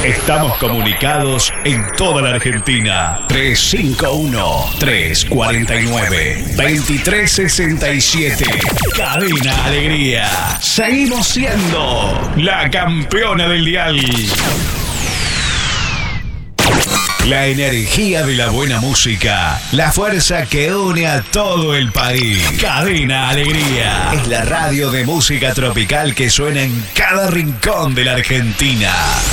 Estamos comunicados en toda la Argentina. 351-349-2367. Cadena Alegría. Seguimos siendo la campeona del dial. La energía de la buena música, la fuerza que une a todo el país. Cadena Alegría es la radio de música tropical que suena en cada rincón de la Argentina.